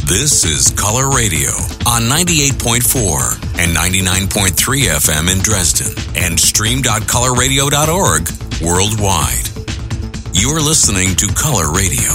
This is Color Radio on 98.4 and 99.3 FM in Dresden and stream.colorradio.org worldwide. You're listening to Color Radio.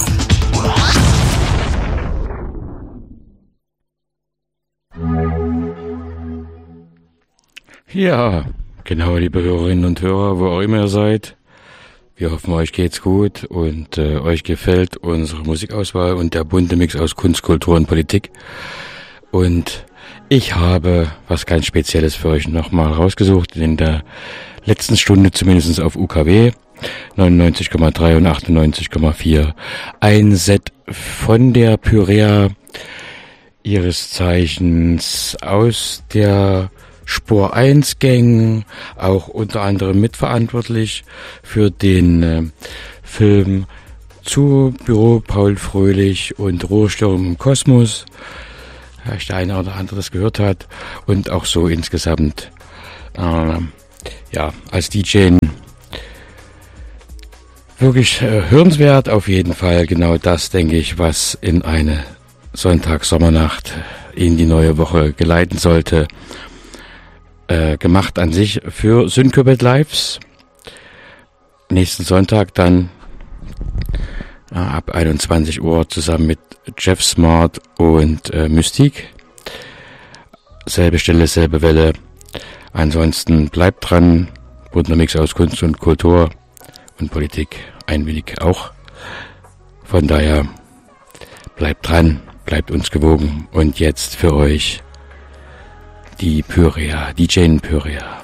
Ja, genau, liebe Hörerinnen und Hörer, wo auch immer ihr seid. Wir hoffen, euch geht's gut und euch gefällt unsere Musikauswahl und der bunte Mix aus Kunst, Kultur und Politik. Und ich habe was ganz Spezielles für euch nochmal rausgesucht, in der letzten Stunde zumindest auf UKW 99,3 und 98,4. Ein Set von der Pyrea, ihres Zeichens aus der Spur 1 Gang, auch unter anderem mitverantwortlich für den Film zu Büro Paul Fröhlich und Ruhestörung im Kosmos. Vielleicht der eine oder andere das gehört hat. Und auch so insgesamt, als DJ wirklich hörenswert auf jeden Fall. Genau das, denke ich, was in eine Sonntag-Sommernacht in die neue Woche geleiten sollte. Gemacht an sich für Syncobet Lives. Nächsten Sonntag dann ab 21 Uhr zusammen mit Jeff Smart und Mystique. Selbe Stelle, selbe Welle. Ansonsten bleibt dran. Bunter Mix aus Kunst und Kultur und Politik ein wenig auch. Von daher bleibt dran, bleibt uns gewogen. Und jetzt für euch die Pyrea, die Jane Pyrea.